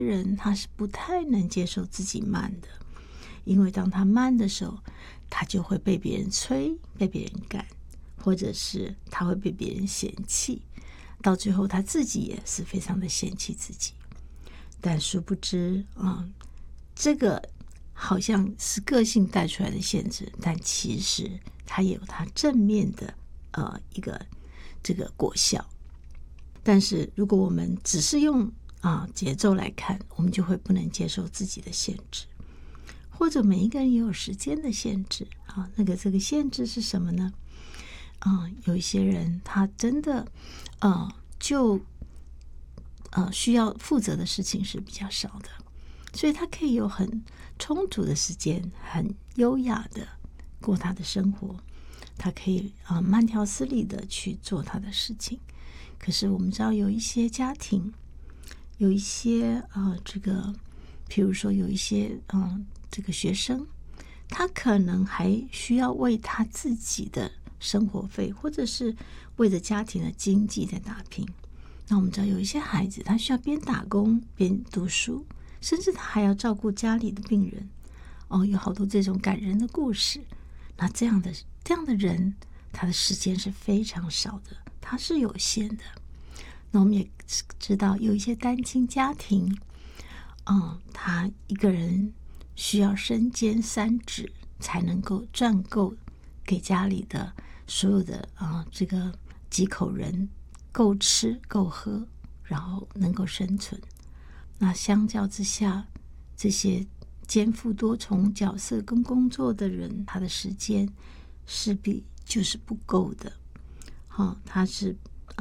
人他是不太能接受自己慢的，因为当他慢的时候，他就会被别人催，被别人赶，或者是他会被别人嫌弃，到最后他自己也是非常的嫌弃自己。但殊不知这个好像是个性带出来的限制，但其实它也有它正面的一个这个果效。但是如果我们只是用节奏来看，我们就会不能接受自己的限制。或者每一个人也有时间的限制这个限制是什么呢？有一些人他真的就需要负责的事情是比较少的，所以他可以有很充足的时间，很优雅的过他的生活，他可以慢条斯理的去做他的事情。可是我们知道有一些家庭，有一些比如说有一些这个学生，他可能还需要为他自己的生活费，或者是为着家庭的经济在打拼。那我们知道有一些孩子，他需要边打工边读书，甚至他还要照顾家里的病人。有好多这种感人的故事。那这样的人，他的时间是非常少的，他是有限的。那我们也知道有一些单亲家庭，他一个人需要身兼三职才能够赚够给家里的所有的这个几口人够吃够喝，然后能够生存。那相较之下，这些肩负多重角色跟工作的人，他的时间势必就是不够的。他是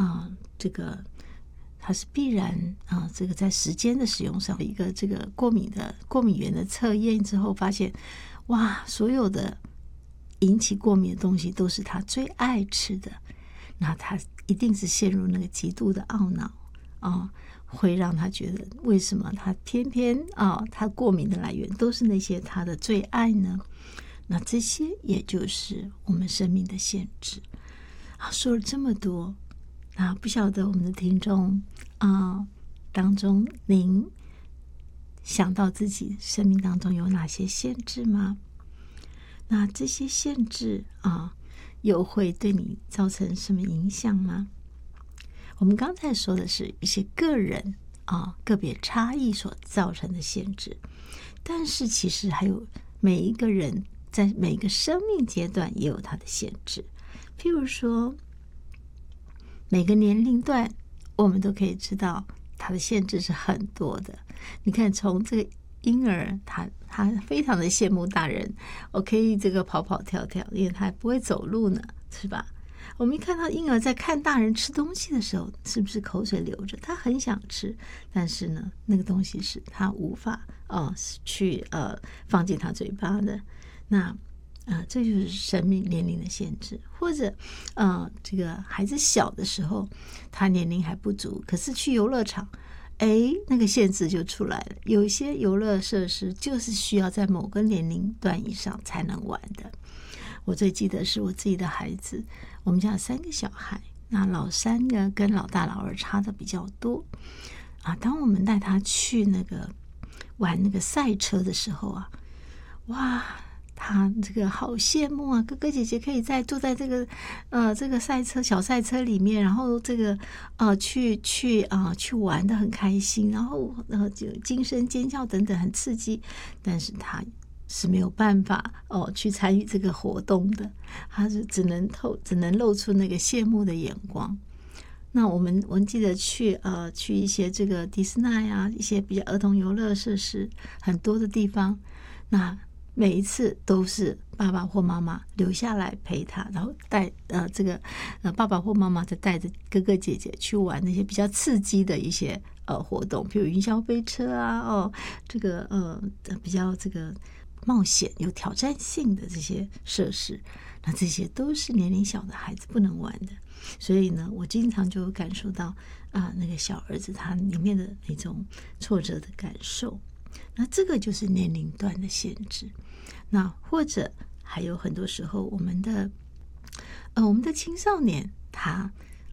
它是必然这个在时间的使用上的一个这个过敏源的测验之后发现，哇，所有的引起过敏的东西都是他最爱吃的，那他一定是陷入那个极度的懊恼会让他觉得为什么他偏偏他过敏的来源都是那些他的最爱呢？那这些也就是我们生命的限制。说了这么多，不晓得我们的听众当中，您想到自己生命当中有哪些限制吗？那这些限制又会对你造成什么影响吗？我们刚才说的是一些个人个别差异所造成的限制，但是其实还有每一个人在每个生命阶段也有他的限制。譬如说每个年龄段我们都可以知道他的限制是很多的。你看从这个婴儿，他非常的羡慕大人，我可以这个跑跑跳跳，因为他还不会走路呢，是吧？我们一看到婴儿在看大人吃东西的时候，是不是口水流着？他很想吃，但是呢，那个东西是他无法去放进他嘴巴的。那这就是生命年龄的限制。或者这个孩子小的时候，他年龄还不足，可是去游乐场，那个限制就出来了。有一些游乐设施就是需要在某个年龄段以上才能玩的。我最记得是我自己的孩子，我们家有3个小孩，那老三呢跟老大老二差的比较多当我们带他去那个玩那个赛车的时候哇，他这个好羡慕啊！哥哥姐姐可以坐在这个小赛车里面，然后这个去玩的很开心，然后就惊声尖叫等等，很刺激。但是他是没有办法去参与这个活动的，他是只能露出那个羡慕的眼光。那我们记得去一些这个迪士尼一些比较儿童游乐设施很多的地方，那每一次都是爸爸或妈妈留下来陪他，然后带爸爸或妈妈再带着哥哥姐姐去玩那些比较刺激的一些活动，比如云霄飞车这个比较这个冒险有挑战性的这些设施。那这些都是年龄小的孩子不能玩的。所以呢，我经常就感受到那个小儿子他里面的那种挫折的感受。那这个就是年龄段的限制。那或者还有很多时候我们的青少年他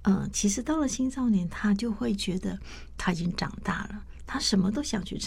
其实到了青少年，他就会觉得他已经长大了，他什么都想去尝